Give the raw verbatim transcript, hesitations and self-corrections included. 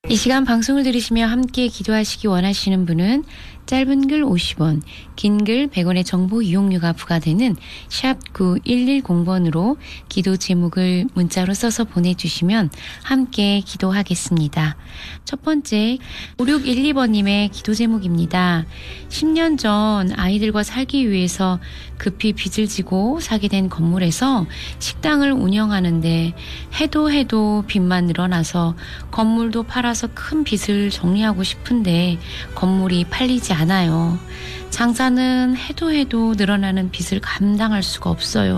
이 시간 방송을 들으시며 함께 기도하시기 원하시는 분은 짧은 글 오십 원, 긴 글 백 원의 정보 이용료가 부과되는 샵 구일일공 번으로 기도 제목을 문자로 써서 보내주시면 함께 기도하겠습니다. 첫 번째, 오육일이 번님의 기도 제목입니다. 십 년 전 아이들과 살기 위해서 급히 빚을 지고 사게 된 건물에서 식당을 운영하는데 해도 해도 빚만 늘어나서 건물도 팔아서 큰 빚을 정리하고 싶은데 건물이 팔리지 않아요. 장사는 해도 해도 늘어나는 빚을 감당할 수가 없어요.